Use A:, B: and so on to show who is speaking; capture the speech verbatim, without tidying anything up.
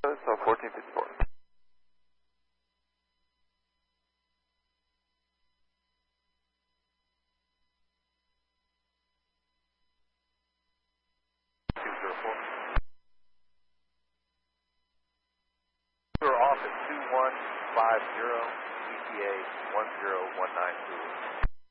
A: So fourteen fifty-four.
B: two zero four. We're off at two one five zero, E T A one zero one nine two.